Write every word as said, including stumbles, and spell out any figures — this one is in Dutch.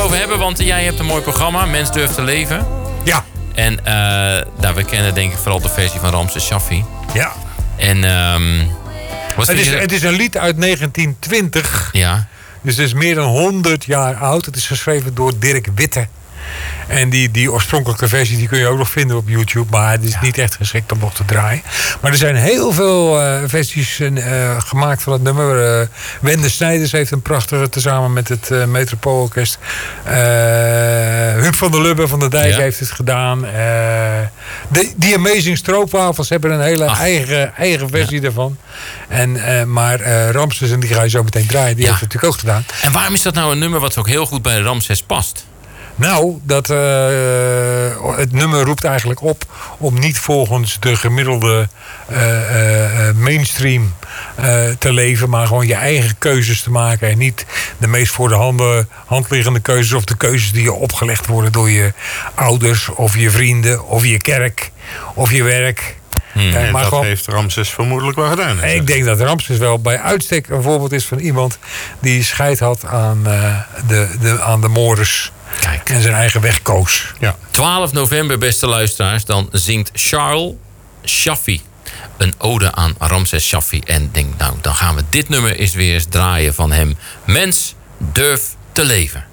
over hebben, want jij hebt een mooi programma, Mens Durft te Leven. Ja. En uh, nou, we kennen denk ik vooral de versie van Ramses Shaffi. Ja. En um, wat het, is, je... het is een lied uit negentien twintig. Ja. Dus het is meer dan honderd jaar oud. Het is geschreven door Dirk Witte. En die, die oorspronkelijke versie die kun je ook nog vinden op YouTube. Maar het is ja. niet echt geschikt om nog te draaien. Maar er zijn heel veel uh, versies uh, gemaakt van het nummer. Uh, Wende Snijders heeft een prachtige tezamen met het uh, Metropoolorkest. Uh, Huub van der Lubbe van de Dijk ja. heeft het gedaan. Uh, de, die Amazing Stroopwafels hebben een hele eigen, eigen versie ja. daarvan. En, uh, maar uh, Ramses, en die ga je zo meteen draaien, die ja. heeft het natuurlijk ook gedaan. En waarom is dat nou een nummer wat ook heel goed bij Ramses past? Nou, dat, uh, het nummer roept eigenlijk op om niet volgens de gemiddelde uh, uh, mainstream uh, te leven, maar gewoon je eigen keuzes te maken. En niet de meest voor de handen, hand liggende keuzes of de keuzes die je opgelegd worden door je ouders of je vrienden of je kerk of je werk. Hmm. En maar dat gewoon, heeft Ramses vermoedelijk wel gedaan. Ik zeg. denk dat Ramses wel bij uitstek een voorbeeld is van iemand die scheid had aan, uh, de, de, aan de mores. Kijk. En zijn eigen weg koos. Ja. twaalf november, beste luisteraars, dan zingt Charles Shaffi een ode aan Ramses Shaffi. En denk, nou, dan gaan we dit nummer eens weer eens draaien van hem. Mens, durf te leven.